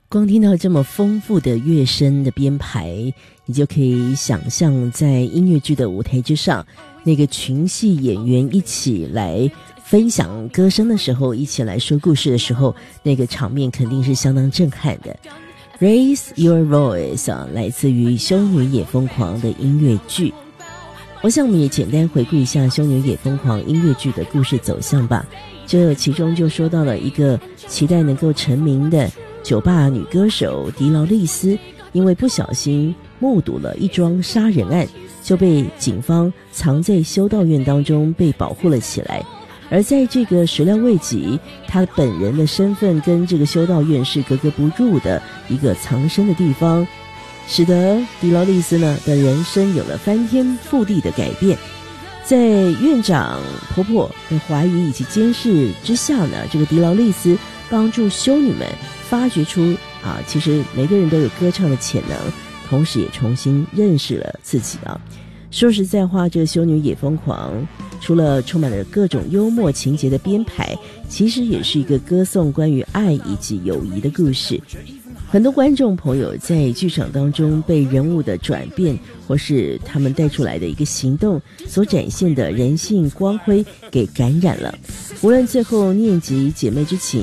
光听到这么丰富的乐声的编排，你就可以想象在音乐剧的舞台之上，那个群戏演员一起来分享歌声的时候，一起来说故事的时候，那个场面肯定是相当震撼的。 Raise Your Voice 来自于《修女也疯狂》的音乐剧。我想我们也简单回顾一下《修女也疯狂》音乐剧的故事走向吧。这其中就说到了一个期待能够成名的酒吧女歌手迪劳丽丝，因为不小心目睹了一桩杀人案，就被警方藏在修道院当中被保护了起来。而在这个始料未及，她本人的身份跟这个修道院是格格不入的一个藏身的地方，使得迪劳丽丝呢的人生有了翻天覆地的改变。在院长婆婆的怀疑以及监视之下呢，这个迪劳丽丝帮助修女们发掘出其实每个人都有歌唱的潜能，同时也重新认识了自己啊。说实在话，这个修女也疯狂除了充满了各种幽默情节的编排，其实也是一个歌颂关于爱以及友谊的故事。很多观众朋友在剧场当中被人物的转变或是他们带出来的一个行动所展现的人性光辉给感染了，无论最后念及姐妹之情